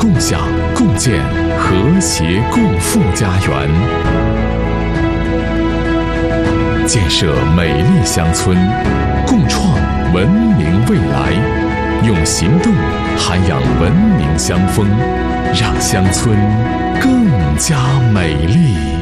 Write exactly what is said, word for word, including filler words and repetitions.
共享、共建和谐共富家园，建设美丽乡村，共创文明未来。用行动涵养文明乡风，让乡村更加美丽。